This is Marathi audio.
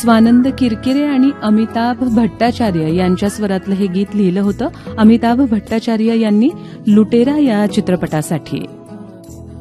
स्वानंद किरकिरे आणि अमिताभ भट्टाचार्य यांच्या स्वरातलं हे गीत लिहिलं होतं अमिताभ भट्टाचार्य यांनी लुटेरा या चित्रपटासाठी.